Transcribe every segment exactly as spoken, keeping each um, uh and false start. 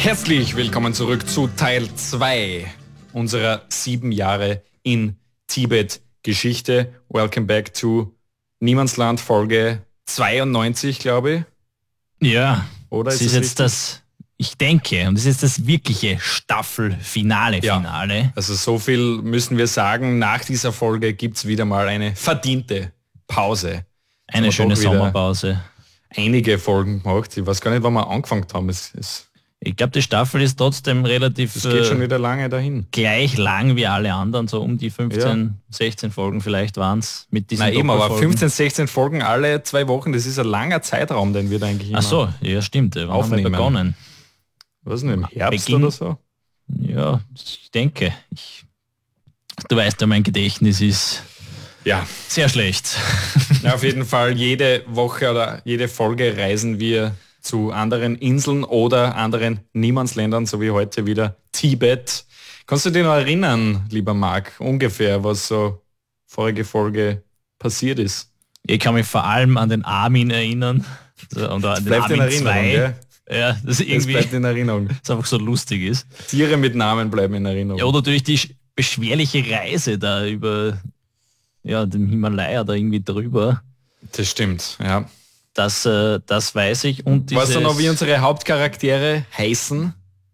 Herzlich willkommen zurück zu Teil zwei unserer sieben Jahre in Tibet Geschichte. Welcome back to Niemandsland Folge zweiundneunzig, glaube ich. Ja, oder es ist, ist jetzt richtig? Das, ich denke, und es ist das wirkliche Staffelfinale. Ja, Finale. Also so viel müssen wir sagen, nach dieser Folge gibt es wieder mal eine verdiente Pause. Eine schöne Sommerpause. Einige Folgen gemacht. Ich weiß gar nicht, wann wir angefangen haben. Es, es ich glaube, die Staffel ist trotzdem relativ... Es geht schon wieder lange dahin. Gleich lang wie alle anderen, so um die fünfzehn, ja. sechzehn Folgen vielleicht waren es mit diesen Nein, eben, aber fünfzehn, sechzehn Folgen alle zwei Wochen, das ist ein langer Zeitraum, den wir da eigentlich immer Ach so, ja stimmt. Wann aufnehmen. Haben wir begonnen? Was denn, im Herbst Beginn, oder so? Ja, ich denke. Ich, du weißt ja, mein Gedächtnis ist... Ja, sehr schlecht. Ja, auf jeden Fall, jede Woche oder jede Folge reisen wir zu anderen Inseln oder anderen Niemandsländern, so wie heute wieder Tibet. Kannst du dich noch erinnern, lieber Marc, ungefähr, was so vorige Folge passiert ist? Ich kann mich vor allem an den Armin erinnern. Also, und an den bleibt Armin in Erinnerung, zwei. Gell? Ja, das, irgendwie, das bleibt in Erinnerung. Das einfach so lustig ist. Tiere mit Namen bleiben in Erinnerung. Ja, oder natürlich die beschwerliche Reise da über... ja, den Himalaya da irgendwie drüber. Das stimmt, ja. Das, äh, das weiß ich. Und dieses, weißt du noch, wie unsere Hauptcharaktere heißen?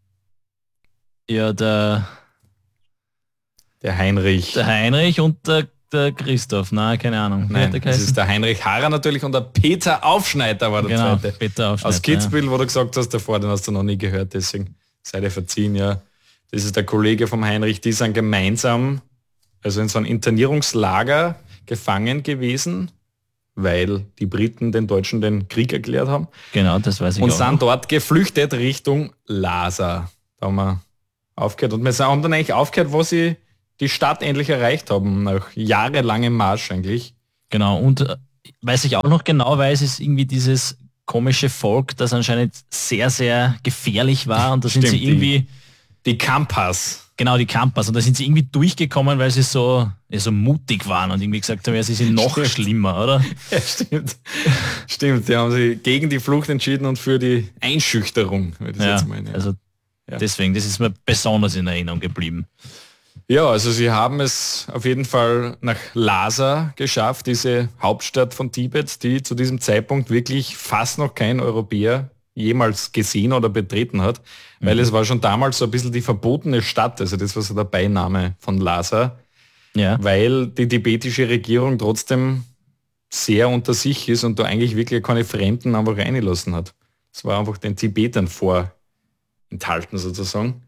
Ja, der... Der Heinrich. Der Heinrich und der, der Christoph. Nein, keine Ahnung. Nein, das ist der Heinrich Harrer natürlich und der Peter Aufschneider war der genau, zweite. Peter Aufschneider. Aus Kitzbühel, ja. Wo du gesagt hast, davor, den hast du noch nie gehört, deswegen sei dir verziehen, ja. Das ist der Kollege vom Heinrich, die sind gemeinsam... also in so einem Internierungslager gefangen gewesen, weil die Briten den Deutschen den Krieg erklärt haben. Genau, das weiß ich und auch. Und sind noch. dort geflüchtet Richtung Lhasa. Da haben wir aufgehört. Und wir haben dann eigentlich aufgehört, wo sie die Stadt endlich erreicht haben, nach jahrelangem Marsch eigentlich. Genau, und äh, weiß ich auch noch genau weiß, ist irgendwie dieses komische Volk, das anscheinend sehr, sehr gefährlich war. Und da sind Stimmt, sie irgendwie... Die, die Kampas. Genau, die Campas. Und da sind sie irgendwie durchgekommen, weil sie so, ja, so mutig waren und irgendwie gesagt haben, ja, sie sind noch stimmt. schlimmer, oder? Ja, stimmt. Stimmt, die haben sich gegen die Flucht entschieden und für die Einschüchterung. Das Ja, jetzt meinen, ja. Also ja. Deswegen, das ist mir besonders in Erinnerung geblieben. Ja, also sie haben es auf jeden Fall nach Lhasa geschafft, diese Hauptstadt von Tibet, die zu diesem Zeitpunkt wirklich fast noch kein Europäer jemals gesehen oder betreten hat, weil mhm. es war schon damals so ein bisschen die verbotene Stadt, also das war so der Beiname von Lhasa, ja. weil die tibetische Regierung trotzdem sehr unter sich ist und da eigentlich wirklich keine Fremden einfach reingelassen hat. Es war einfach den Tibetern vorenthalten sozusagen.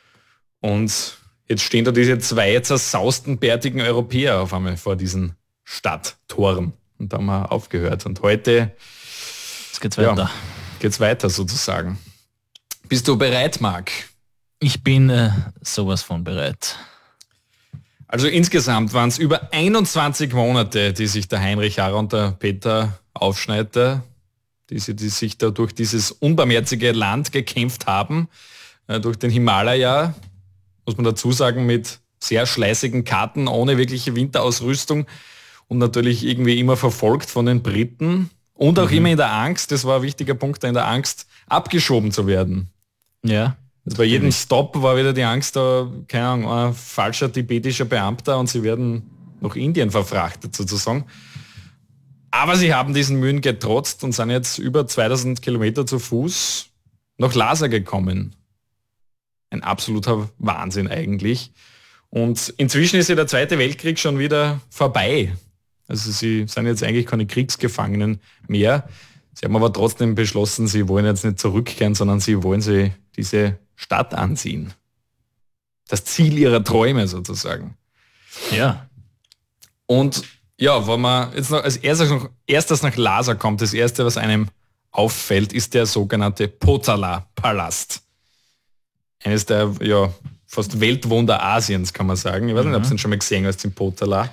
Und jetzt stehen da diese zwei zersausten, bärtigen Europäer auf einmal vor diesen Stadttoren und da haben wir aufgehört. Und heute jetzt geht's weiter. Ja, geht's weiter sozusagen. Bist du bereit, Marc? Ich bin äh, sowas von bereit. Also insgesamt waren es über einundzwanzig Monate, die sich der Heinrich Harrer und der Peter Aufschneider, die, sie, die sich da durch dieses unbarmherzige Land gekämpft haben, äh, durch den Himalaya, muss man dazu sagen, mit sehr schleißigen Karten, ohne wirkliche Winterausrüstung und natürlich irgendwie immer verfolgt von den Briten. Und auch mhm. immer in der Angst, das war ein wichtiger Punkt, in der Angst, abgeschoben zu werden. Ja. Also bei jedem Stopp war wieder die Angst, da, keine Ahnung, ein falscher tibetischer Beamter und sie werden nach Indien verfrachtet sozusagen. Aber sie haben diesen Mühen getrotzt und sind jetzt über zweitausend Kilometer zu Fuß nach Lhasa gekommen. Ein absoluter Wahnsinn eigentlich. Und inzwischen ist ja der Zweite Weltkrieg schon wieder vorbei. Also sie sind jetzt eigentlich keine Kriegsgefangenen mehr. Sie haben aber trotzdem beschlossen, sie wollen jetzt nicht zurückkehren, sondern sie wollen sie diese Stadt anziehen. Das Ziel ihrer Träume sozusagen. Ja. Und ja, wenn man jetzt noch als erstes, noch, erstes nach Lhasa kommt, das erste, was einem auffällt, ist der sogenannte Potala-Palast. Eines der ja, fast Weltwunder Asiens, kann man sagen. Ich weiß nicht, ob du den schon mal gesehen hast, den Potala.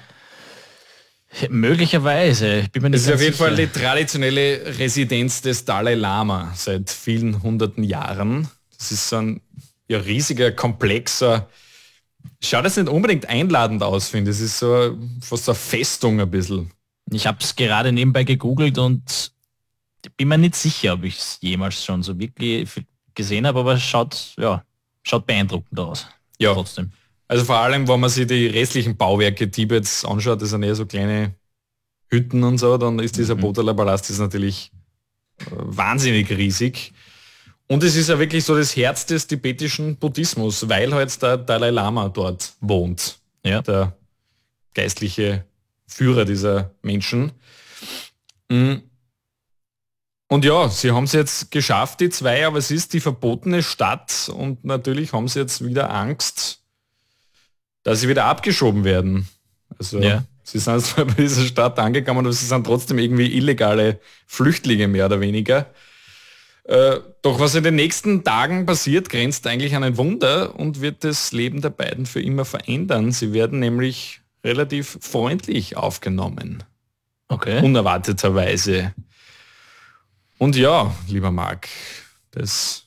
Möglicherweise. Ich bin mir nicht das ist auf jeden sicher. Fall die traditionelle Residenz des Dalai Lama seit vielen hunderten Jahren. Das ist so ein ja, riesiger, komplexer, schaut jetzt nicht unbedingt einladend aus, finde ich. Es ist so fast so eine Festung ein bisschen. Ich habe es gerade nebenbei gegoogelt und bin mir nicht sicher, ob ich es jemals schon so wirklich gesehen habe, aber es schaut, ja, schaut beeindruckend aus. Ja, trotzdem. Also vor allem, wenn man sich die restlichen Bauwerke Tibets anschaut, das sind eher so kleine Hütten und so, dann ist dieser mhm. Potala-Palast ist natürlich äh, wahnsinnig riesig. Und es ist ja wirklich so das Herz des tibetischen Buddhismus, weil halt der Dalai Lama dort wohnt. Ja. Der geistliche Führer dieser Menschen. Und ja, sie haben es jetzt geschafft, die zwei, aber es ist die verbotene Stadt und natürlich haben sie jetzt wieder Angst, dass sie wieder abgeschoben werden. Also ja. Sie sind zwar bei dieser Stadt angekommen, aber sie sind trotzdem irgendwie illegale Flüchtlinge, mehr oder weniger. Äh, doch was in den nächsten Tagen passiert, grenzt eigentlich an ein Wunder und wird das Leben der beiden für immer verändern. Sie werden nämlich relativ freundlich aufgenommen. Okay. Unerwarteterweise. Und ja, lieber Marc, das,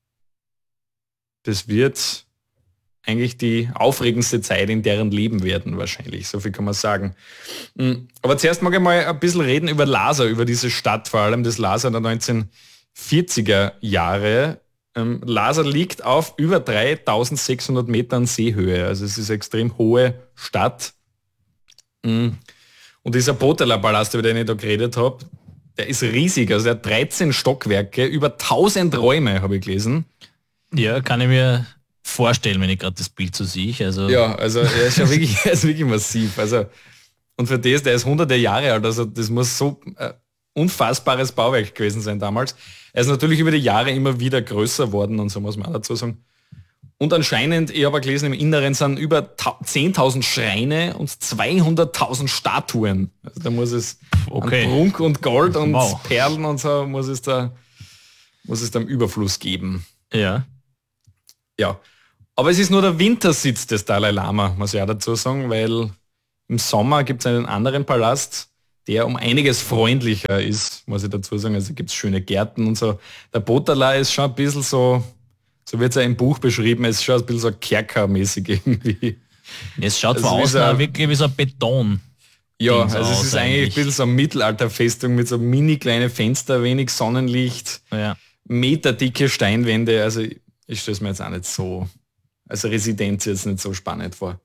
das wird eigentlich die aufregendste Zeit in deren Leben werden wahrscheinlich, so viel kann man sagen. Aber zuerst mag ich mal ein bisschen reden über Lhasa, über diese Stadt, vor allem das Lhasa der neunzehnhundertvierziger Jahre. Ähm, Lhasa liegt auf über dreitausendsechshundert Metern Seehöhe, also es ist eine extrem hohe Stadt. Und dieser Potala-Palast, über den ich da geredet habe, der ist riesig, also der hat dreizehn Stockwerke, über tausend Räume, habe ich gelesen. Ja, kann ich mir vorstellen, wenn ich gerade das Bild so sehe. Also ja, also er ist ja wirklich, er ist wirklich massiv. Also, und für das, der ist hunderte Jahre alt, also das muss so äh, unfassbares Bauwerk gewesen sein damals. Er ist natürlich über die Jahre immer wieder größer worden und so muss man auch dazu sagen. Und anscheinend, ich habe gelesen, im Inneren sind über zehntausend Schreine und zweihunderttausend Statuen. Also da muss es okay. an Prunk und Gold und wow. Perlen und so muss es da muss es da im Überfluss geben. Ja. Ja. Aber es ist nur der Wintersitz des Dalai Lama, muss ich auch dazu sagen, weil im Sommer gibt es einen anderen Palast, der um einiges freundlicher ist, muss ich dazu sagen. Also gibt es schöne Gärten und so. Der Potala ist schon ein bisschen so, so wird es ja im Buch beschrieben, es ist schon ein bisschen so kerkermäßig irgendwie. Es schaut also von außen ein, wirklich wie so ein Beton. Ja, also es ist eigentlich ein bisschen so eine Mittelalterfestung mit so mini kleine Fenster, wenig Sonnenlicht, ja. meterdicke Steinwände. Also ich stelle es mir jetzt auch nicht so, also Residenz jetzt nicht so spannend vor.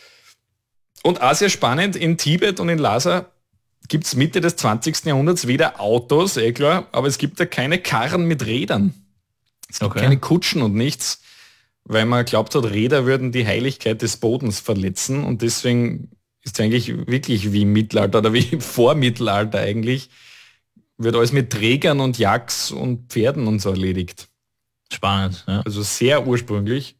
Und auch sehr spannend, in Tibet und in Lhasa gibt es Mitte des zwanzigsten Jahrhunderts wieder Autos, eh klar, aber es gibt da keine Karren mit Rädern. Es gibt okay. keine Kutschen und nichts, weil man glaubt hat, Räder würden die Heiligkeit des Bodens verletzen und deswegen ist es eigentlich wirklich wie im Mittelalter oder wie im Vormittelalter eigentlich, wird alles mit Trägern und Yaks und Pferden und so erledigt. Spannend, ja. Also sehr ursprünglich.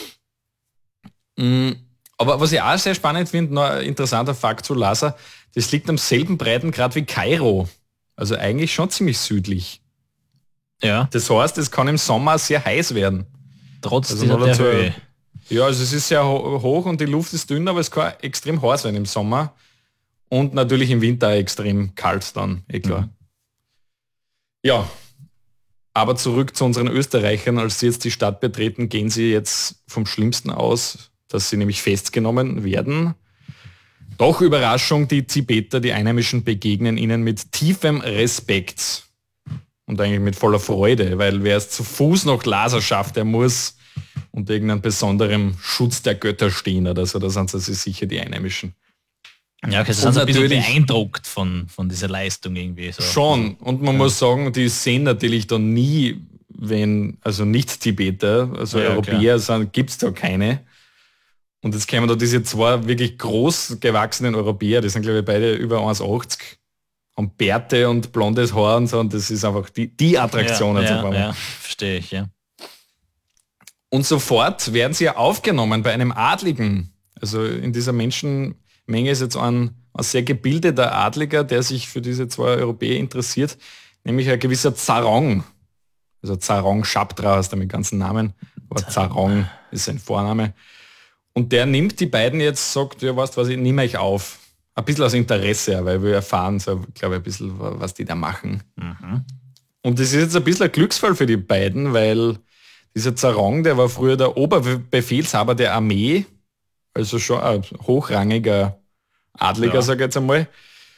Aber was ich auch sehr spannend finde, noch ein interessanter Fakt zu Lhasa, das liegt am selben Breitengrad wie Kairo. Also eigentlich schon ziemlich südlich. Ja. Das heißt, es kann im Sommer sehr heiß werden. Trotz also dieser der Höhe. Ja, also es ist sehr ho- hoch und die Luft ist dünn, aber es kann extrem heiß sein im Sommer. Und natürlich im Winter extrem kalt dann, eh klar. Mhm. Ja, aber zurück zu unseren Österreichern. Als sie jetzt die Stadt betreten, gehen sie jetzt vom Schlimmsten aus, dass sie nämlich festgenommen werden. Doch Überraschung, die Tibeter, die Einheimischen begegnen ihnen mit tiefem Respekt und eigentlich mit voller Freude, weil wer es zu Fuß nach Lhasa schafft, der muss unter irgendeinem besonderen Schutz der Götter stehen oder so, da sind sie sich sicher die Einheimischen. Ja, okay, sie sind ein bisschen beeindruckt von, von dieser Leistung irgendwie. So. Schon, und man ja. muss sagen, die sehen natürlich dann nie, wenn, also nicht Tibeter, also ja, Europäer sind, gibt es da keine. Und jetzt kämen da diese zwei wirklich groß gewachsenen Europäer, die sind glaube ich beide über eins Komma achtzig, haben Bärte und blondes Haar und so, und das ist einfach die, die Attraktion. Ja, ja, ja, verstehe ich, ja. Und sofort werden sie ja aufgenommen bei einem Adligen. Also in dieser Menschenmenge ist jetzt ein, ein sehr gebildeter Adliger, der sich für diese zwei Europäer interessiert, nämlich ein gewisser Zarong. Also Zarong Shabdra heißt er mit ganzen Namen, aber Zarong ist sein Vorname. Und der nimmt die beiden jetzt, sagt, ja, weißt was, ich nehme euch auf. Ein bisschen aus Interesse, weil wir erfahren, so, glaube ich, ein bisschen, was die da machen. Mhm. Und das ist jetzt ein bisschen ein Glücksfall für die beiden, weil dieser Zarong, der war früher der Oberbefehlshaber der Armee, also schon ein hochrangiger Adliger, ja. sage ich jetzt einmal.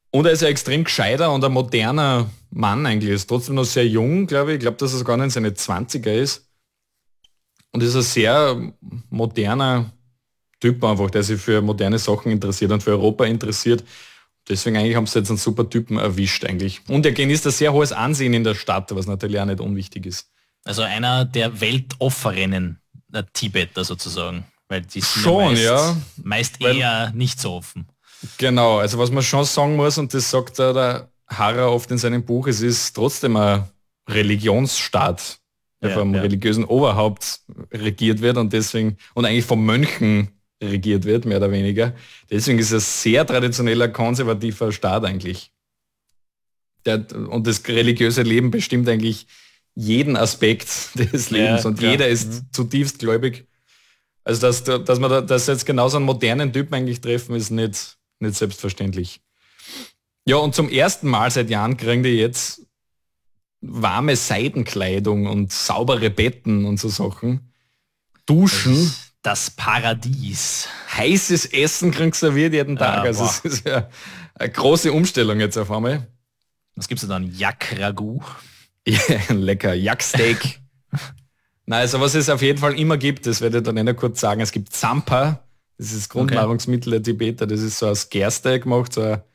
Und er ist ein extrem gescheiter und ein moderner Mann eigentlich. Ist trotzdem noch sehr jung, glaube ich. Ich glaube, dass er sogar noch in seine Zwanziger ist. Und ist ein sehr moderner Typ einfach, der sich für moderne Sachen interessiert und für Europa interessiert. Deswegen eigentlich haben sie jetzt einen super Typen erwischt eigentlich. Und er genießt ein sehr hohes Ansehen in der Stadt, was natürlich auch nicht unwichtig ist. Also einer der weltoffenen Tibeter sozusagen. Weil die sind schon, ja meist, ja. meist Weil, eher nicht so offen. Genau, also was man schon sagen muss, und das sagt der, der Harrer oft in seinem Buch, es ist trotzdem ein Religionsstaat, der Ja, vom ja. religiösen Oberhaupt regiert wird und deswegen, und eigentlich vom Mönchen regiert wird, mehr oder weniger. Deswegen ist es ein sehr traditioneller, konservativer Staat eigentlich. Der, und das religiöse Leben bestimmt eigentlich jeden Aspekt des Lebens Ja, und klar. jeder ist Mhm. zutiefst gläubig. Also dass, dass man da, dass jetzt genau so einen modernen Typen eigentlich treffen, ist nicht, nicht selbstverständlich. Ja, und zum ersten Mal seit Jahren kriegen die jetzt warme Seidenkleidung und saubere Betten und so Sachen. Duschen, Das Paradies. heißes Essen kriegen sie serviert jeden Tag. Ja, also boah. es ist ja eine große Umstellung jetzt auf einmal. Was gibt's denn dann? Yak Ragu. Ja, lecker Jacksteak. Na, also was es auf jeden Fall immer gibt, das werde ich dann noch kurz sagen, es gibt Zampa, das ist das Grundnahrungsmittel der Tibeter, das ist so aus Gerste gemacht, so eine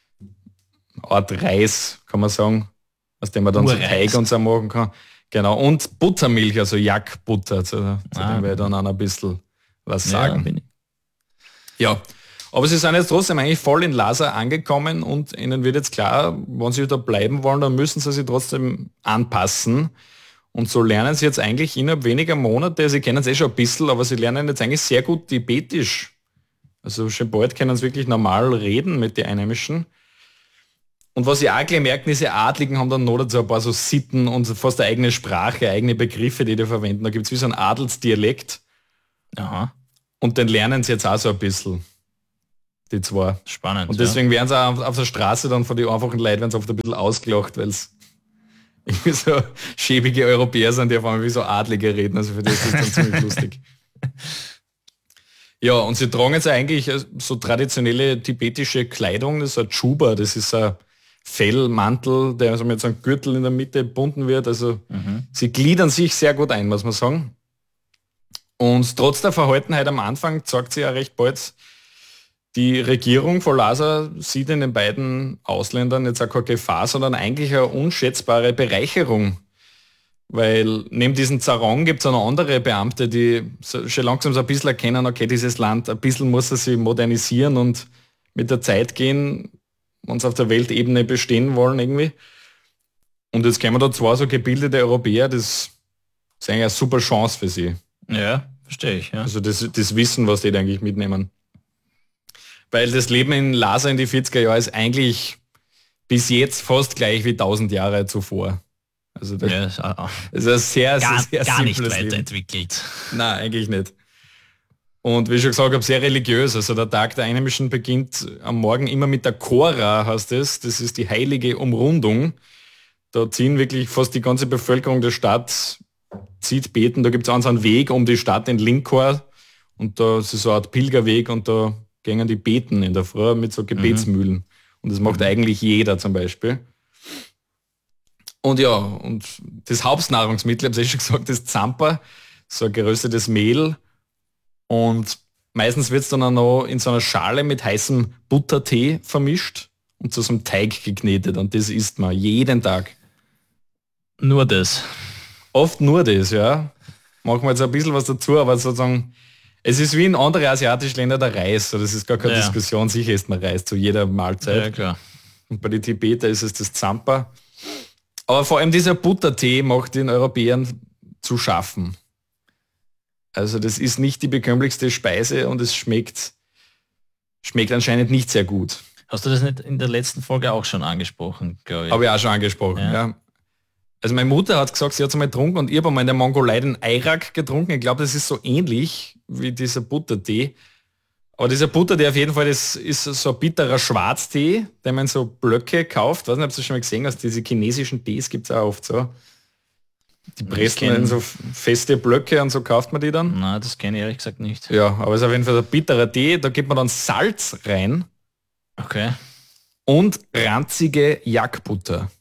Art Reis, kann man sagen, aus dem man dann so Urreis. Teig und so machen kann. Genau, und Buttermilch, also Jackbutter, zu, zu Ah. dem werde ich dann auch noch ein bisschen was Ja, sagen. bin ich. Ja, aber sie sind jetzt trotzdem eigentlich voll in Lhasa angekommen und ihnen wird jetzt klar, wenn sie da bleiben wollen, dann müssen sie sich trotzdem anpassen. Und so lernen sie jetzt eigentlich innerhalb weniger Monate, sie kennen es eh schon ein bisschen, aber sie lernen jetzt eigentlich sehr gut Tibetisch. Also schon bald können sie wirklich normal reden mit den Einheimischen. Und was ich auch gleich merken, diese Adligen haben dann noch dazu ein paar so Sitten und fast eine eigene Sprache, eigene Begriffe, die die verwenden. Da gibt es wie so einen Adelsdialekt Aha, und den lernen sie jetzt auch so ein bisschen. Die zwei. spannend. Und deswegen werden sie auch auf, auf der Straße dann von den einfachen Leuten werden sie oft ein bisschen ausgelacht, weil es irgendwie so schäbige Europäer sind, die auf einmal wie so Adlige reden. Also für das ist das dann ziemlich lustig. Ja, und sie tragen jetzt eigentlich äh, so traditionelle tibetische Kleidung, das ist ein Chuba, das ist ein Fellmantel, der also mit so einem Gürtel in der Mitte gebunden wird. Also Mhm. sie gliedern sich sehr gut ein, muss man sagen. Und trotz der Verhaltenheit am Anfang zeigt sie ja recht bald, die Regierung von Lhasa sieht in den beiden Ausländern jetzt auch keine Gefahr, sondern eigentlich eine unschätzbare Bereicherung. Weil neben diesem Zarong gibt es auch noch andere Beamte, die so, schon langsam so ein bisschen erkennen, okay, dieses Land, ein bisschen muss es sich modernisieren und mit der Zeit gehen, wenn sie auf der Weltebene bestehen wollen irgendwie. Und jetzt kommen da zwei so gebildete Europäer, das ist eigentlich eine super Chance für sie. Ja, verstehe ich. Ja. Also das, das Wissen, was die da eigentlich mitnehmen. Weil das Leben in Lhasa in die vierziger Jahre ist eigentlich bis jetzt fast gleich wie tausend Jahre zuvor. Also das Ja, ist auch- ist ein sehr, gar, sehr gar nicht simples Leben. weiterentwickelt. Nein, eigentlich nicht. Und wie ich schon gesagt habe, sehr religiös. Also der Tag der Einheimischen beginnt am Morgen immer mit der Chora, heißt es. Das ist die heilige Umrundung. Da ziehen wirklich fast die ganze Bevölkerung der Stadt, zieht beten. Da gibt es einen Weg um die Stadt in Linkor. Und da ist so eine Art Pilgerweg und da gehen die beten in der Früh mit so Gebetsmühlen. Und das macht eigentlich jeder zum Beispiel. Und ja, und das Hauptnahrungsmittel, ich habe es eh schon gesagt, das Zampa, so ein geröstetes Mehl. Und meistens wird es dann auch noch in so einer Schale mit heißem Buttertee vermischt und zu so einem Teig geknetet. Und das isst man jeden Tag. Nur das. Oft nur das, ja. Machen wir jetzt ein bisschen was dazu, aber sozusagen, es ist wie in anderen asiatischen Ländern der Reis. So, das ist gar keine Ja. Diskussion, sicher isst man Reis zu jeder Mahlzeit. Ja, klar. Und bei den Tibeter ist es das Zampa. Aber vor allem dieser Buttertee macht den Europäern zu schaffen. Also das ist nicht die bekömmlichste Speise und es schmeckt, schmeckt anscheinend nicht sehr gut. Hast du das nicht in der letzten Folge auch schon angesprochen, glaube ich? Habe ich auch schon angesprochen, Ja. ja. Also meine Mutter hat gesagt, sie hat es einmal getrunken und ich habe einmal in der Mongolei den Airak getrunken. Ich glaube, das ist so ähnlich wie dieser Buttertee. Aber dieser Buttertee auf jeden Fall, das ist so ein bitterer Schwarztee, den man so Blöcke kauft. Weiß nicht, ob du das schon mal gesehen hast, diese chinesischen Tees gibt es auch oft so. Die pressen kenn- in so feste Blöcke und so kauft man die dann. Na, das kenne ich ehrlich gesagt nicht. Ja, aber es ist auf jeden Fall ein bitterer Tee, da gibt man dann Salz rein Okay. und ranzige Jackbutter.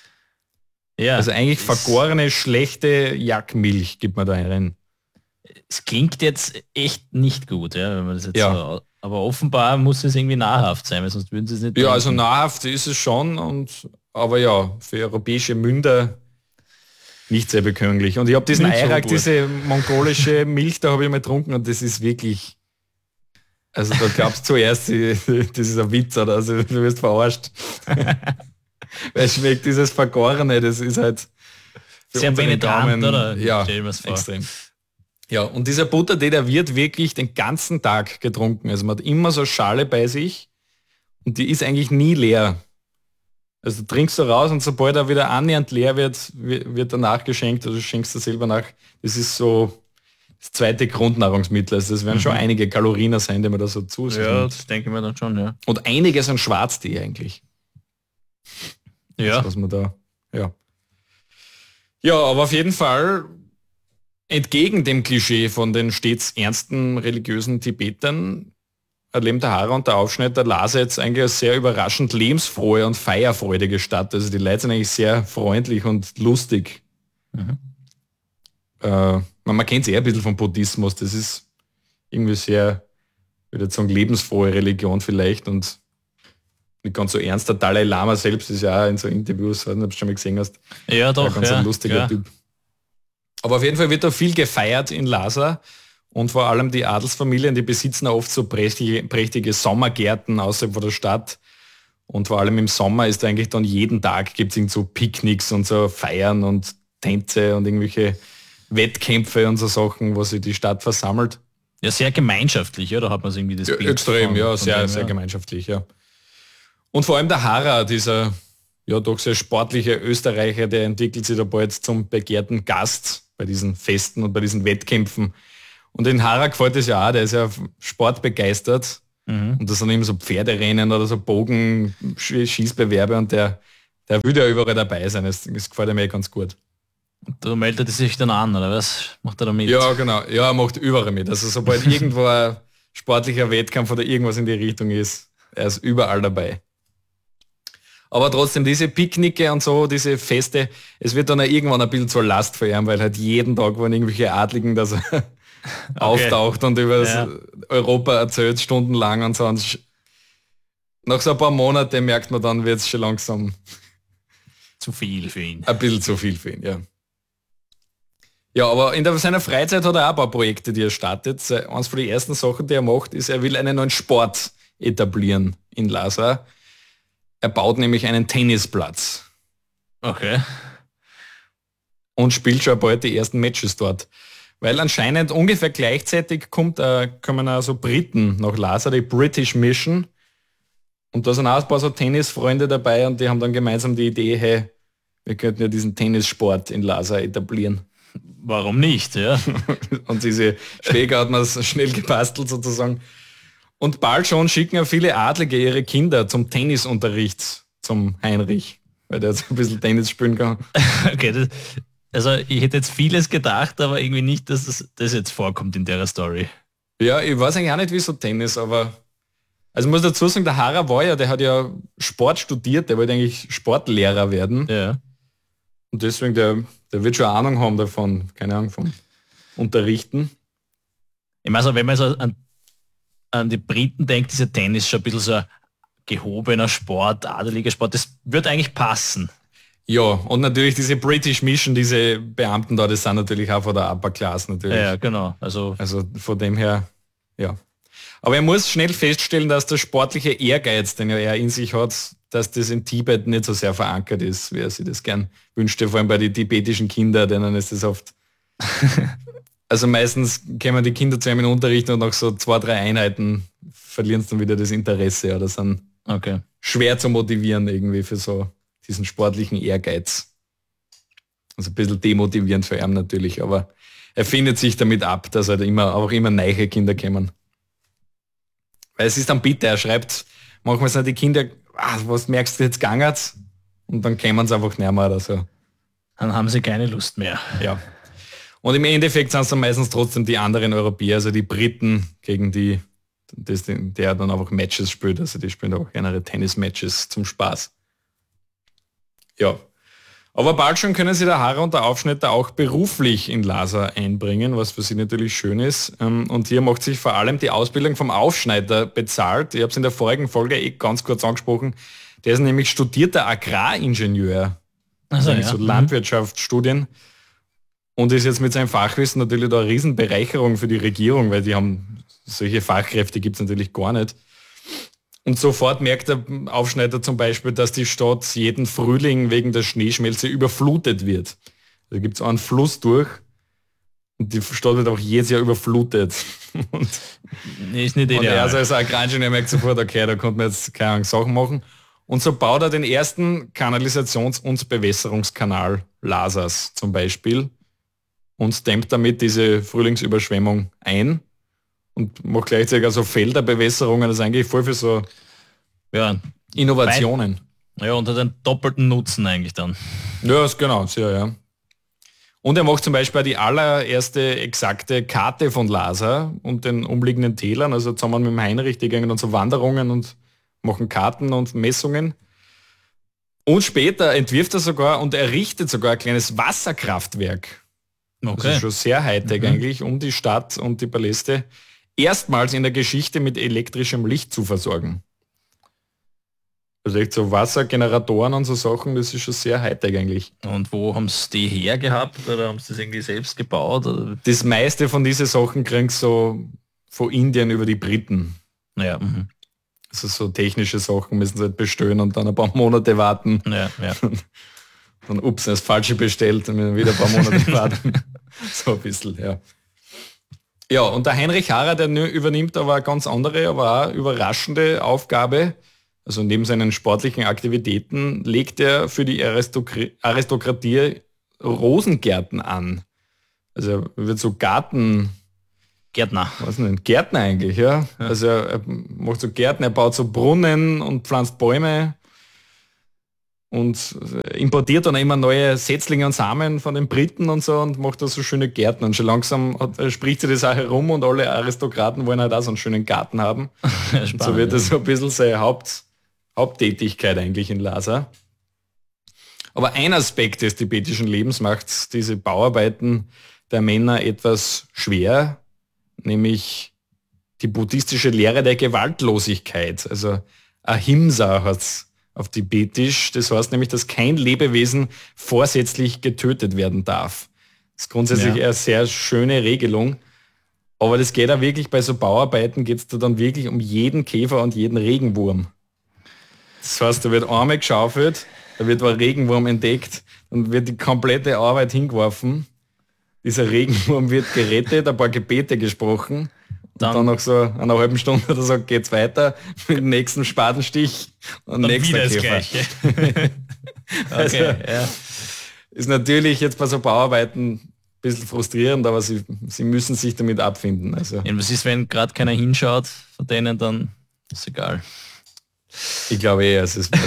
Ja, also eigentlich vergorene, schlechte Jackmilch gibt man da rein. Es klingt jetzt echt nicht gut, ja, wenn man das jetzt ja. so, aber offenbar muss es irgendwie nahrhaft sein, weil sonst würden sie es nicht Ja, denken. also nahrhaft ist es schon, und aber ja, für europäische Münder nicht sehr bekömmlich. Und ich habe diesen Eirak, so diese mongolische Milch, da habe ich mal getrunken, und das ist wirklich, also da glaubst du zuerst, das ist ein Witz, oder also du wirst verarscht. Weil es schmeckt dieses Vergorene, das ist halt sehr penetrant, oder? Ja, extrem. Ja, und dieser Butter, der wird wirklich den ganzen Tag getrunken. Also man hat immer so eine Schale bei sich und die ist eigentlich nie leer. Also du trinkst du raus, und sobald er wieder annähernd leer wird, wird danach geschenkt, also du schenkst du selber nach. Das ist so das zweite Grundnahrungsmittel. Also das werden mhm. schon einige Kalorien sein, die man da so zusetzt. Ja, das denke ich mir dann schon, ja. Und einiges an Schwarztee eigentlich. Ja. Das, was man da, ja. Ja, aber auf jeden Fall, entgegen dem Klischee von den stets ernsten religiösen Tibetern, erleben der Hara und der Aufschnitt der Lhasa jetzt eigentlich eine sehr überraschend lebensfrohe und feierfreudige Stadt. Also die Leute sind eigentlich sehr freundlich und lustig. Mhm. Äh, man, man kennt es eher ein bisschen vom Buddhismus. Das ist irgendwie sehr, ich würde sagen, lebensfrohe Religion vielleicht, und nicht ganz so ernst. Der Dalai Lama selbst ist ja auch in so Interviews, ob du schon mal gesehen hast. Ja, doch. Ein ganz ja, ein lustiger ja. Typ. Aber auf jeden Fall wird da viel gefeiert in Lhasa, und vor allem die Adelsfamilien, die besitzen oft so prächtige, prächtige Sommergärten außerhalb von der Stadt. Und vor allem im Sommer ist eigentlich dann jeden Tag gibt es so Picknicks und so Feiern und Tänze und irgendwelche Wettkämpfe und so Sachen, wo sich die Stadt versammelt. Ja, sehr gemeinschaftlich, oder? Hat man irgendwie das ja, Bild extrem, von, ja, von sehr, dem, sehr ja. gemeinschaftlich, ja. Und vor allem der Hara, dieser ja doch sehr sportliche Österreicher, der entwickelt sich da bald zum begehrten Gast bei diesen Festen und bei diesen Wettkämpfen. Und den Hara gefällt es ja auch, der ist ja sportbegeistert. Mhm. Und das sind eben so Pferderennen oder so Bogen, Schießbewerbe, und der, der will ja überall dabei sein. Das, das gefällt mir ganz gut. Und da meldet er sich dann an, oder was? Macht er da mit? Ja, genau. Ja, er macht überall mit. Also sobald irgendwo ein sportlicher Wettkampf oder irgendwas in die Richtung ist, er ist überall dabei. Aber trotzdem, diese Picknicke und so, diese Feste, es wird dann auch irgendwann ein bisschen zur Last für ihn, weil halt jeden Tag waren irgendwelche Adligen, dass er okay. auftaucht und über ja. Europa erzählt, stundenlang und so. Und nach so ein paar Monaten merkt man dann, wird es schon langsam zu viel für ihn. Ein bisschen zu viel für ihn, ja. Ja, aber in der, seiner Freizeit hat er auch ein paar Projekte, die er startet. Eines von den ersten Sachen, die er macht, ist, er will einen neuen Sport etablieren in Lhasa. Er baut nämlich einen Tennisplatz. Okay. Und spielt schon bald die ersten Matches dort. Weil anscheinend ungefähr gleichzeitig kommt, äh, kommen auch so Briten nach Lhasa, die British Mission. Und da sind auch ein paar so Tennisfreunde dabei, und die haben dann gemeinsam die Idee, hey, wir könnten ja diesen Tennissport in Lhasa etablieren. Warum nicht, ja? Und diese Schläger hat man schnell gebastelt sozusagen. Und bald schon schicken ja viele Adlige ihre Kinder zum Tennisunterricht zum Heinrich, weil der jetzt ein bisschen Tennis spielen kann. Okay, das, also ich hätte jetzt vieles gedacht, aber irgendwie nicht, dass das, das jetzt vorkommt in der Story. Ja, ich weiß eigentlich auch nicht, wieso Tennis, aber also ich muss dazu sagen, der Hara war ja, der hat ja Sport studiert, der wollte eigentlich Sportlehrer werden. Ja. Und deswegen, der, der wird schon Ahnung haben davon, keine Ahnung, vom Unterrichten. Ich meine, also, wenn man so an, an die Briten denkt, ist ja Tennis schon ein bisschen so ein gehobener Sport, adeliger Sport, das wird eigentlich passen. Ja, und natürlich diese British Mission, diese Beamten da, das sind natürlich auch von der Upper Class natürlich. Ja, genau. Also, also von dem her, ja. Aber er muss schnell feststellen, dass der sportliche Ehrgeiz, den er in sich hat, dass das in Tibet nicht so sehr verankert ist, wie er sich das gern wünschte, vor allem bei den tibetischen Kindern, denen ist das oft... Also meistens kämen die Kinder zu einem in den Unterricht und nach so zwei, drei Einheiten verlieren sie dann wieder das Interesse oder sind okay. schwer zu motivieren irgendwie für so diesen sportlichen Ehrgeiz. Also ein bisschen demotivierend für ihn natürlich, aber er findet sich damit ab, dass halt immer auch immer neue Kinder kommen. Weil es ist dann bitter, er schreibt, manchmal sind die Kinder, ah, was merkst du jetzt gegangen? Und dann kämen sie einfach nicht mehr oder so. Dann haben sie keine Lust mehr. Ja. Und im Endeffekt sind es dann meistens trotzdem die anderen Europäer, also die Briten, gegen die das, der dann einfach Matches spielt. Also die spielen auch generell Tennis-Matches zum Spaß. Ja. Aber bald schon können sie der Harrer und der Aufschnitter auch beruflich in Lhasa einbringen, was für sie natürlich schön ist. Und hier macht sich vor allem die Ausbildung vom Aufschneider bezahlt. Ich habe es in der vorigen Folge eh ganz kurz angesprochen. Der ist nämlich studierter Agraringenieur. Also, ja. So Landwirtschaftsstudien. Und ist jetzt mit seinem Fachwissen natürlich da eine Riesenbereicherung für die Regierung, weil die haben solche Fachkräfte gibt es natürlich gar nicht. Und sofort merkt der Aufschneider zum Beispiel, dass die Stadt jeden Frühling wegen der Schneeschmelze überflutet wird. Da gibt es einen Fluss durch und die Stadt wird auch jedes Jahr überflutet. Und, nee, ist nicht ideal. Und er also als Agraringenieur merkt sofort, okay, da konnte man jetzt keine Ahnung, Sachen machen. Und so baut er den ersten Kanalisations- und Bewässerungskanal Lhasas zum Beispiel und dämmt damit diese Frühlingsüberschwemmung ein. Und macht gleichzeitig also Felderbewässerungen, das ist eigentlich voll für so ja, Innovationen. Ja, und hat einen doppelten Nutzen eigentlich dann. Ja, ist genau, sehr, ja. Und er macht zum Beispiel die allererste exakte Karte von Lhasa und den umliegenden Tälern, also zusammen mit dem Heinrich, die gehen dann so Wanderungen und machen Karten und Messungen. Und später entwirft er sogar und errichtet sogar ein kleines Wasserkraftwerk. Okay. Das ist schon sehr Hightech mhm. eigentlich, um die Stadt und die Paläste erstmals in der Geschichte mit elektrischem Licht zu versorgen. Also echt so Wassergeneratoren und so Sachen, das ist schon sehr Hightech eigentlich. Und wo haben sie die her gehabt oder haben sie das irgendwie selbst gebaut? Oder? Das meiste von diesen Sachen kriegst so von Indien über die Briten. Ja. Mhm. Also so technische Sachen müssen sie halt bestellen und dann ein paar Monate warten. Ja, ja. Dann ups, das Falsche bestellt und dann wieder ein paar Monate warten. So ein bisschen, ja. Ja, und der Heinrich Harrer, der übernimmt aber eine ganz andere, aber auch überraschende Aufgabe. Also neben seinen sportlichen Aktivitäten legt er für die Aristokr- Aristokratie Rosengärten an. Also er wird so Garten... Gärtner. Was denn? Gärtner eigentlich, ja. ja. Also er macht so Gärten, er baut so Brunnen und pflanzt Bäume und importiert dann immer neue Setzlinge und Samen von den Briten und so und macht da so schöne Gärten. Und schon langsam hat, spricht sich das auch herum und alle Aristokraten wollen halt auch so einen schönen Garten haben. Ja, spannend, und so wird das so ein bisschen seine Haupt, Haupttätigkeit eigentlich in Lhasa. Aber ein Aspekt des tibetischen Lebens macht diese Bauarbeiten der Männer etwas schwer, nämlich die buddhistische Lehre der Gewaltlosigkeit. Also Ahimsa hat es auf Tibetisch. Das heißt nämlich, dass kein Lebewesen vorsätzlich getötet werden darf. Das ist grundsätzlich ja. eine sehr schöne Regelung. Aber das geht auch wirklich bei so Bauarbeiten, geht es da dann wirklich um jeden Käfer und jeden Regenwurm. Das heißt, da wird einmal geschaufelt, da wird ein Regenwurm entdeckt, dann wird die komplette Arbeit hingeworfen. Dieser Regenwurm wird gerettet, ein paar Gebete gesprochen. Dann, und dann nach so einer halben Stunde oder so geht's weiter mit dem nächsten Spatenstich und nächster Käfer. okay, also, ja. Ist natürlich jetzt bei so Bauarbeiten ein bisschen frustrierend, aber sie, sie müssen sich damit abfinden. Also. Ja, was ist, wenn gerade keiner hinschaut von denen, dann ist egal. Ich glaube eher, es ist...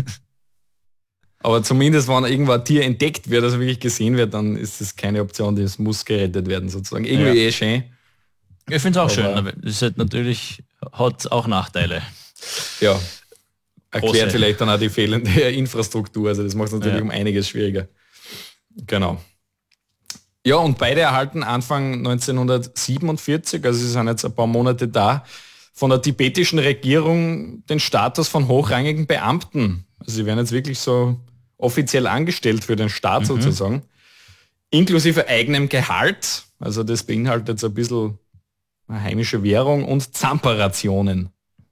Aber zumindest, wenn irgendwo ein Tier entdeckt wird, also wirklich gesehen wird, dann ist das keine Option, das muss gerettet werden sozusagen. Irgendwie ja. eh schön. Ich finde es auch aber schön, aber es hat natürlich hat auch Nachteile. Ja, erklärt Große. Vielleicht dann auch die fehlende Infrastruktur, also das macht es natürlich ja. um einiges schwieriger. Genau. Ja, und beide erhalten Anfang neunzehnhundertsiebenundvierzig, also sie sind jetzt ein paar Monate da, von der tibetischen Regierung den Status von hochrangigen Beamten. Also sie werden jetzt wirklich so offiziell angestellt für den Staat mhm. sozusagen, inklusive eigenem Gehalt, also das beinhaltet jetzt ein bisschen eine heimische Währung und Zamperrationen.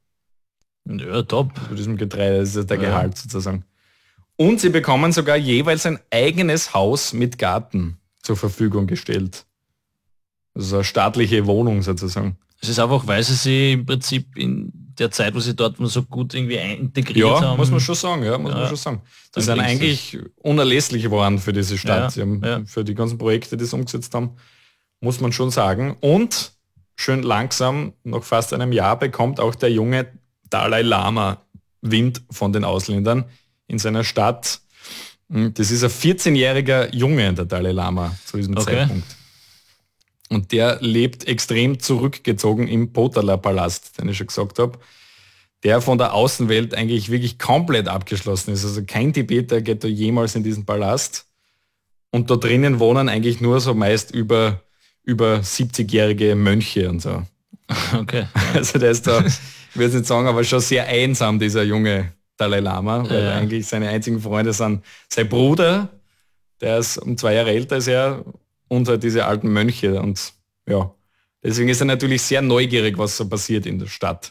Ja, top. Für diesem Getreide, das ist der ja. Gehalt sozusagen. Und sie bekommen sogar jeweils ein eigenes Haus mit Garten zur Verfügung gestellt. Also eine staatliche Wohnung sozusagen. Es ist einfach, weil sie sich im Prinzip in der Zeit, wo sie dort so gut irgendwie integriert ja, haben. Ja, muss man schon sagen, ja, muss ja, man schon sagen. Die sind eigentlich unerlässlich waren für diese Stadt. Ja, sie haben ja. Für die ganzen Projekte, die sie umgesetzt haben, muss man schon sagen. Und schön langsam, nach fast einem Jahr, bekommt auch der junge Dalai Lama Wind von den Ausländern in seiner Stadt. Das ist ein vierzehnjähriger Junge, der Dalai Lama, zu diesem okay. Zeitpunkt. Und der lebt extrem zurückgezogen im Potala-Palast, den ich schon gesagt habe, der von der Außenwelt eigentlich wirklich komplett abgeschlossen ist. Also kein Tibeter geht da jemals in diesen Palast. Und da drinnen wohnen eigentlich nur so meist über, über siebzigjährige Mönche und so. Okay. Also der ist da, ich würde es nicht sagen, aber schon sehr einsam, dieser junge Dalai Lama, weil Ja. eigentlich seine einzigen Freunde sind sein Bruder, der ist um zwei Jahre älter als er, und halt diese alten Mönche. Und ja, deswegen ist er natürlich sehr neugierig, was so passiert in der Stadt.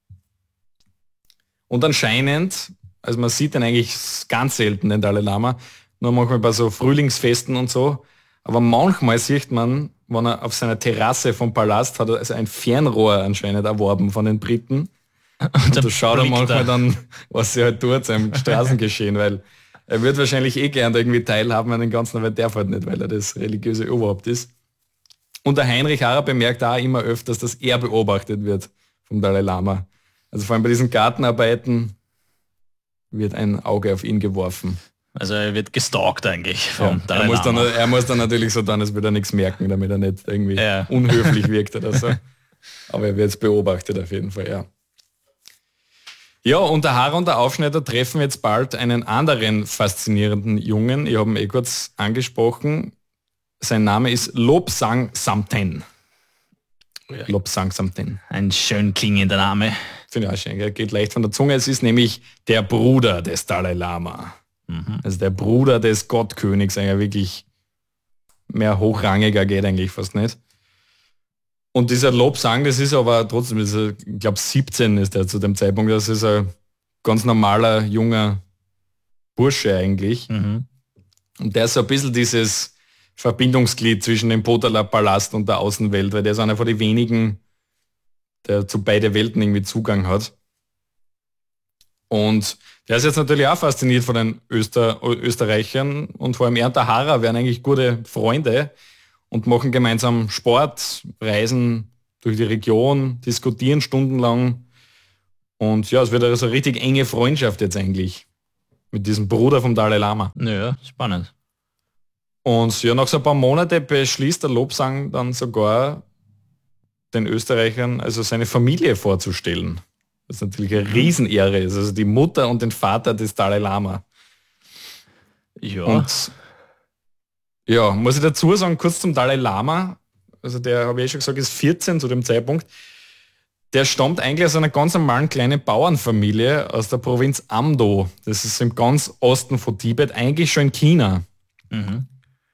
Und anscheinend, also man sieht den eigentlich ganz selten, den Dalai Lama, nur manchmal bei so Frühlingsfesten und so, aber manchmal sieht man, wenn er auf seiner Terrasse vom Palast hat, er also ein Fernrohr anscheinend erworben von den Briten. Und da schaut er manchmal er. dann, was sie halt tut, seinem Straßengeschehen, weil er wird wahrscheinlich eh gern irgendwie teilhaben an den ganzen, aber er darf halt nicht, weil er das religiöse Oberhaupt ist. Und der Heinrich Harrer bemerkt auch immer öfters, dass er beobachtet wird vom Dalai Lama. Also vor allem bei diesen Gartenarbeiten wird ein Auge auf ihn geworfen. Also er wird gestalkt eigentlich vom Ja, Dalai er, muss dann, Lama. er muss dann natürlich so tun, als würde er nichts merken, damit er nicht irgendwie Ja. unhöflich wirkt oder so. Aber er wird jetzt beobachtet auf jeden Fall, ja. Ja, und der Harrer und der Aufschneider treffen jetzt bald einen anderen faszinierenden Jungen. Ich habe ihn eh kurz angesprochen. Sein Name ist Lobsang Samten. Ja. Lobsang Samten. Ein schön klingender Name. Finde ich auch schön, gell? Geht leicht von der Zunge. Es ist nämlich der Bruder des Dalai Lama. Mhm. Also der Bruder des Gottkönigs, eigentlich wirklich mehr hochrangiger geht eigentlich fast nicht. Und dieser Lobsang, das ist aber trotzdem, ist er, ich glaube siebzehn ist er zu dem Zeitpunkt, das ist ein ganz normaler, junger Bursche eigentlich. Mhm. Und der ist so ein bisschen dieses Verbindungsglied zwischen dem Potala-Palast und der Außenwelt, weil der ist einer von den wenigen, der zu beide Welten irgendwie Zugang hat. Und der ist jetzt natürlich auch fasziniert von den Öster, Österreichern und vor allem er und der Harrer wären eigentlich gute Freunde und machen gemeinsam Sport, reisen durch die Region, diskutieren stundenlang. Und ja, es wird also eine richtig enge Freundschaft jetzt eigentlich mit diesem Bruder vom Dalai Lama. Naja, spannend. Und ja, nach so ein paar Monaten beschließt der Lobsang dann sogar den Österreichern, also seine Familie vorzustellen. Das ist natürlich eine Riesenehre ist, also die Mutter und den Vater des Dalai Lama. Ja. Und ja, muss ich dazu sagen, kurz zum Dalai Lama, also der, habe ich eh schon gesagt, ist vierzehn zu dem Zeitpunkt. Der stammt eigentlich aus einer ganz normalen kleinen Bauernfamilie aus der Provinz Amdo. Das ist im ganz Osten von Tibet, eigentlich schon in China. Mhm.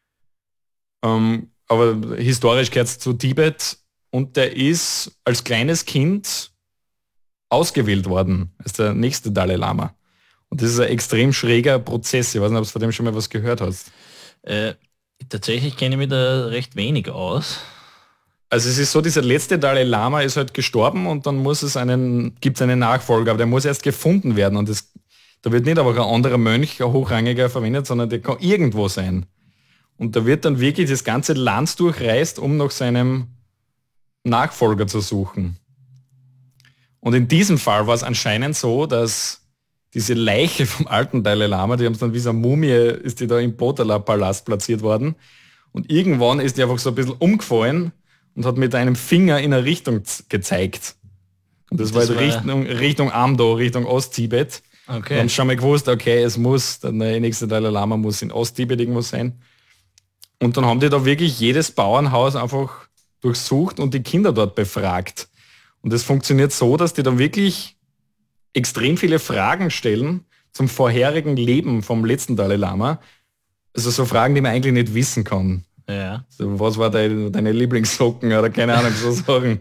Ähm, aber historisch gehört es zu Tibet und der ist als kleines Kind ausgewählt worden als der nächste Dalai Lama. Und das ist ein extrem schräger Prozess. Ich weiß nicht, ob du von dem schon mal was gehört hast. Äh, tatsächlich kenne ich mich da recht wenig aus. Also es ist so, dieser letzte Dalai Lama ist halt gestorben und dann muss es einen, gibt es einen Nachfolger, aber der muss erst gefunden werden und das, da wird nicht aber ein anderer Mönch, ein hochrangiger verwendet, sondern der kann irgendwo sein. Und da wird dann wirklich das ganze Land durchreist, um nach seinem Nachfolger zu suchen. Und in diesem Fall war es anscheinend so, dass diese Leiche vom alten Dalai Lama, die haben es dann wie so eine Mumie, ist die da im Potala-Palast platziert worden. Und irgendwann ist die einfach so ein bisschen umgefallen und hat mit einem Finger in eine Richtung z- gezeigt. Und das, Das war, war- Richtung, Richtung Amdo, Richtung Osttibet. Okay. Wir haben schon mal gewusst, okay, es muss, der nächste Dalai Lama muss in Osttibet irgendwo sein. Und dann haben die da wirklich jedes Bauernhaus einfach durchsucht und die Kinder dort befragt. Und es funktioniert so, dass die dann wirklich extrem viele Fragen stellen zum vorherigen Leben vom letzten Dalai Lama. Also so Fragen, die man eigentlich nicht wissen kann. Ja. So, was war deine, deine Lieblingssocken oder keine Ahnung, so Sachen.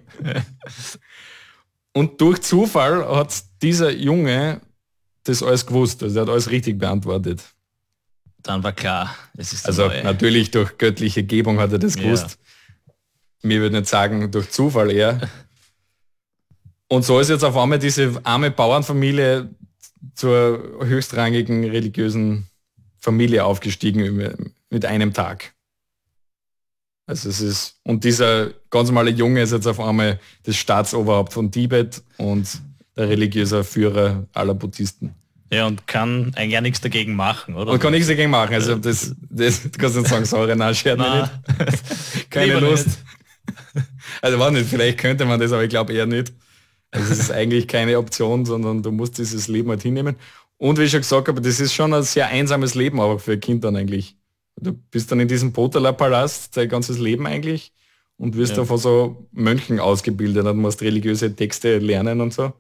Und durch Zufall hat dieser Junge das alles gewusst. Also er hat alles richtig beantwortet. Dann war klar, es ist der Also Neue. natürlich durch göttliche Gebung hat er das Ja. gewusst. Mir würde nicht sagen, durch Zufall eher. Und so ist jetzt auf einmal diese arme Bauernfamilie zur höchstrangigen religiösen Familie aufgestiegen im- mit einem Tag. Also es ist, und dieser ganz normale Junge ist jetzt auf einmal das Staatsoberhaupt von Tibet und der religiöse Führer aller Buddhisten. Ja, und kann eigentlich ja nichts dagegen machen, oder? Und kann nichts dagegen machen. Also das, das du kannst nicht sagen, sorry, nein, schert mir Nein. nicht. Keine Lieber Lust. nicht. Also war nicht, vielleicht könnte man das, aber ich glaube eher nicht. Also es ist eigentlich keine Option, sondern du musst dieses Leben halt hinnehmen. Und wie ich schon gesagt habe, das ist schon ein sehr einsames Leben auch für ein Kind dann eigentlich. Du bist dann in diesem Potala-Palast dein ganzes Leben eigentlich und wirst Ja. da von so Mönchen ausgebildet und musst religiöse Texte lernen und so.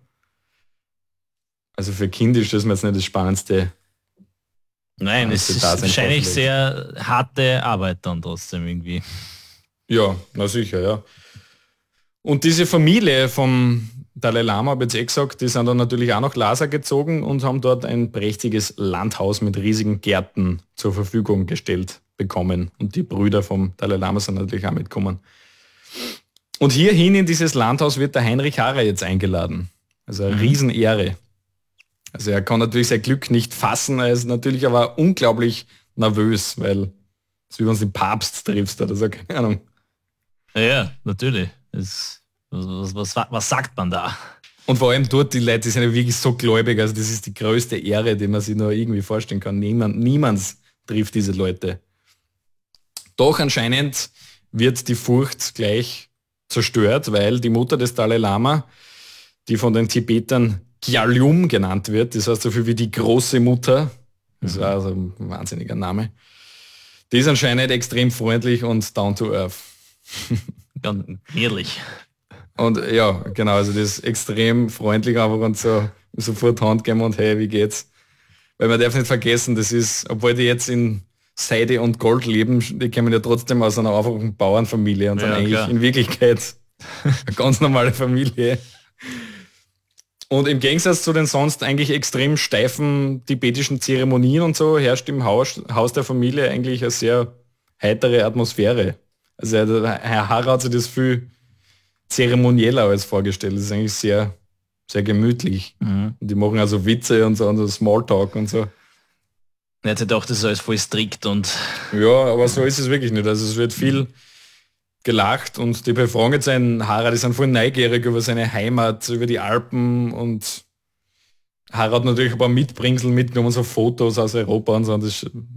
Also für Kind ist das mir jetzt nicht das Spannendste. Nein, es spannendste ist Dasein wahrscheinlich vorgelegt. sehr harte Arbeit dann trotzdem irgendwie. Ja, na sicher, ja. Und diese Familie vom Dalai Lama, habe ich jetzt eh gesagt, die sind dann natürlich auch nach Lhasa gezogen und haben dort ein prächtiges Landhaus mit riesigen Gärten zur Verfügung gestellt bekommen. Und die Brüder vom Dalai Lama sind natürlich auch mitgekommen. Und hierhin in dieses Landhaus wird der Heinrich Harrer jetzt eingeladen. Also eine Mhm. Riesenehre. Also er kann natürlich sein Glück nicht fassen, er ist natürlich aber unglaublich nervös, weil es wie wenn du den Papst triffst oder so, keine Ahnung. Ja, ja, natürlich. Es, was, was, was, was sagt man da? Und vor allem dort die Leute, die sind ja wirklich so gläubig, also das ist die größte Ehre, die man sich nur irgendwie vorstellen kann. Niemand, niemand trifft diese Leute. Doch anscheinend wird die Furcht gleich zerstört, weil die Mutter des Dalai Lama, die von den Tibetern Gyalum genannt wird, das heißt so viel wie die große Mutter, das war also ein wahnsinniger Name, die ist anscheinend extrem freundlich und down to earth. Ganz ehrlich. Und ja, genau, also das ist extrem freundlich einfach und so sofort Hand geben und hey, wie geht's? Weil man darf nicht vergessen, das ist, obwohl die jetzt in Seide und Gold leben, die kommen ja trotzdem aus einer einfachen Bauernfamilie und sind Ja, eigentlich klar. in Wirklichkeit eine ganz normale Familie. Und im Gegensatz zu den sonst eigentlich extrem steifen tibetischen Zeremonien und so herrscht im Haus, Haus der Familie eigentlich eine sehr heitere Atmosphäre. Also der Herr Harrer hat sich das viel zeremonieller als vorgestellt. Das ist eigentlich sehr, sehr gemütlich. Mhm. Und die machen also Witze und so und so Smalltalk und so. Er hat sich gedacht, das ist alles voll strikt und Ja, aber so ist es wirklich nicht. Also es wird viel gelacht und die befragen jetzt einen Harrer, die sind voll neugierig über seine Heimat, über die Alpen und Harrer hat natürlich ein paar Mitbringsel mitgenommen, so Fotos aus Europa und so. Und das